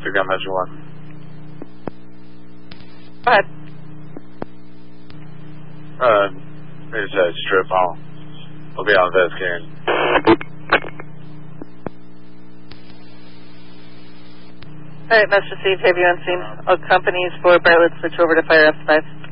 Pick up Measure 1. Go ahead. There's a strip mall. We'll be on investigating. Alright, message received. Have you on scene? All companies for Bartlett switch over to Fire F5.